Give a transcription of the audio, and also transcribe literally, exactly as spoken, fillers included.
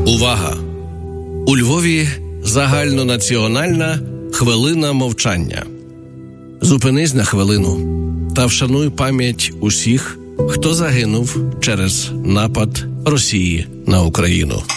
Увага! У Львові загальнонаціональна хвилина мовчання. Зупинись на хвилину та вшануй пам'ять усіх, хто загинув через напад Росії на Україну.